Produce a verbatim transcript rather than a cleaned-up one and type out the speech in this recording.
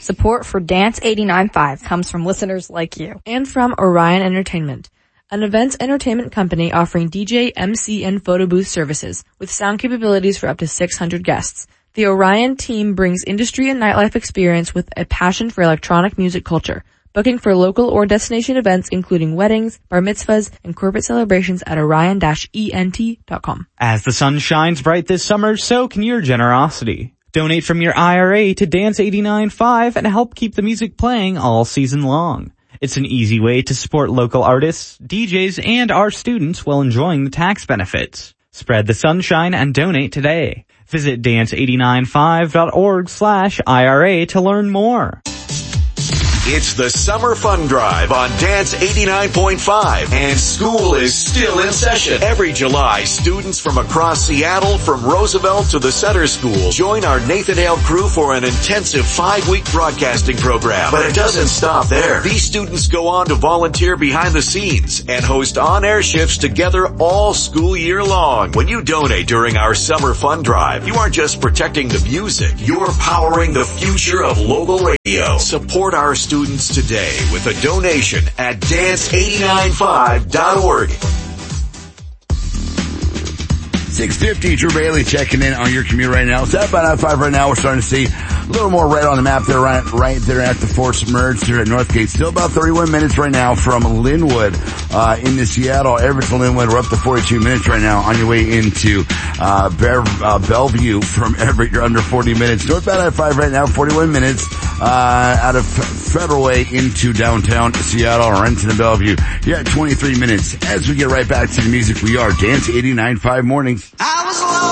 Support for Dance eighty-nine point five comes from listeners like you. And from Orion Entertainment, an events entertainment company offering D J, M C, and photo booth services with sound capabilities for up to six hundred guests. The Orion team brings industry and nightlife experience with a passion for electronic music culture. Booking for local or destination events including weddings, bar mitzvahs, and corporate celebrations at orion dash E N T dot com. As the sun shines bright this summer, so can your generosity. Donate from your I R A to Dance eighty-nine point five and help keep the music playing all season long. It's an easy way to support local artists, D Js, and our students while enjoying the tax benefits. Spread the sunshine and donate today. Visit dance eighty-nine point five dot org slash I R A to learn more. It's the Summer Fun Drive on Dance eighty-nine point five, and school is still in session. Every July, students from across Seattle, from Roosevelt to the Center School, join our Nathan Hale crew for an intensive five-week broadcasting program. But it doesn't stop there. These students go on to volunteer behind the scenes and host on-air shifts together all school year long. When you donate during our Summer Fun Drive, you aren't just protecting the music, you're powering the future of local radio. Support our students Students today with a donation at dance eighty-nine point five dot org. six fifty, Drew Bailey checking in on your commute right now. It's at about five right now. We're starting to see a little more red on the map there, right, right there at the Force Merge there at Northgate. Still about thirty-one minutes right now from Linwood, uh, into Seattle. Everett to Linwood. We're up to forty-two minutes right now on your way into, uh, Bear, uh, Bellevue from Everett. You're under forty minutes. Northbound I five right now, forty-one minutes, uh, out of Federal Way into downtown Seattle, Renton and Bellevue. You're at twenty-three minutes. As we get right back to the music, we are Dance eighty-nine point five mornings. I was alone.